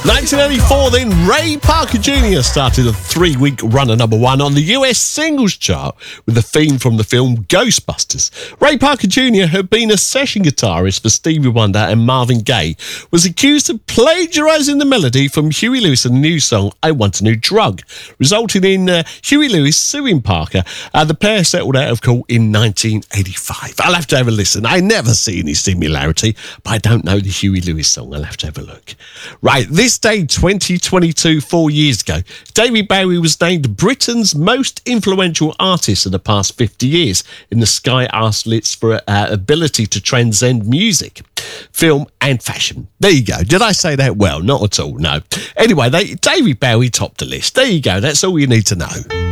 1984, then Ray Parker Jr. started a 3-week run at number 1 on the US singles chart with the theme from the film Ghostbusters. Ray Parker Jr. had been a session guitarist for Stevie Wonder and Marvin Gaye, was accused of plagiarising the melody from Huey Lewis and the new song I Want a New Drug, resulting in Huey Lewis suing Parker. The pair settled out of court in 1985. I'll have to have a listen. I never see any similarity, but I don't know the Huey Lewis song. I'll have to have a look. Right, this day 2022, 4 years ago, David Bowie was named Britain's most influential artist of the past 50 years in the Sky Artlets for ability to transcend music, film and fashion. There you go. Did I say that well? Not at all, no. Anyway, David Bowie topped the list. There you go. That's all you need to know.